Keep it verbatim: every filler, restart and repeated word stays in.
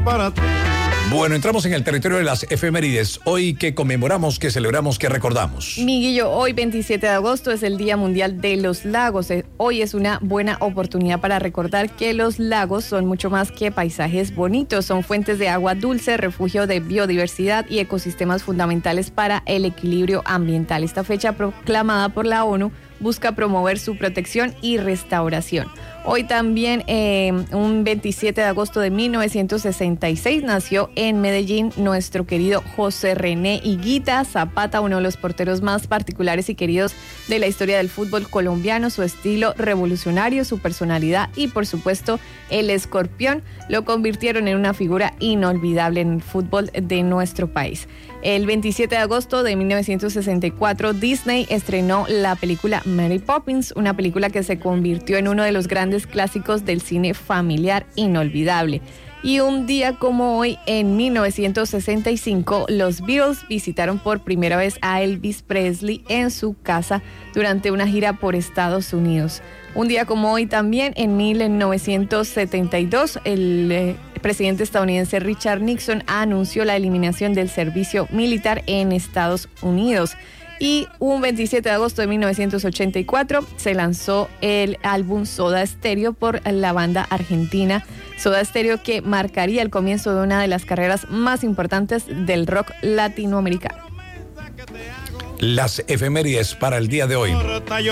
para ti. Bueno, entramos en el territorio de las efemérides. Hoy, ¿qué conmemoramos, qué celebramos, qué recordamos? Miguello, hoy veintisiete de agosto es el Día Mundial de los Lagos. Hoy es una buena oportunidad para recordar que los lagos son mucho más que paisajes bonitos. Son fuentes de agua dulce, refugio de biodiversidad y ecosistemas fundamentales para el equilibrio ambiental. Esta fecha, proclamada por la ONU, busca promover su protección y restauración. Hoy también, eh, un veintisiete de agosto de mil novecientos sesenta y seis, nació en Medellín nuestro querido José René Higuita Zapata, uno de los porteros más particulares y queridos de la historia del fútbol colombiano. Su estilo revolucionario, su personalidad y, por supuesto, el escorpión lo convirtieron en una figura inolvidable en el fútbol de nuestro país. El veintisiete de agosto de mil novecientos sesenta y cuatro, Disney estrenó la película Mary Poppins, una película que se convirtió en uno de los grandes clásicos del cine familiar inolvidable. Y un día como hoy, en mil novecientos sesenta y cinco, los Beatles visitaron por primera vez a Elvis Presley en su casa durante una gira por Estados Unidos. Un día como hoy también, en mil novecientos setenta y dos, el eh, presidente estadounidense Richard Nixon anunció la eliminación del servicio militar en Estados Unidos. Y un veintisiete de agosto de mil novecientos ochenta y cuatro se lanzó el álbum Soda Stereo por la banda argentina Soda Stereo, que marcaría el comienzo de una de las carreras más importantes del rock latinoamericano. Las efemérides para el día de hoy.